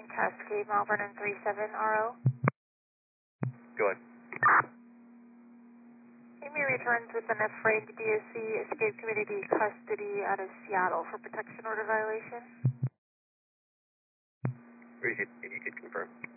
Cascade, Mount Vernon 37RO. Go ahead. Amy returns with an FRAG DSC Escape Community Custody out of Seattle for protection order violation. Or you could confirm.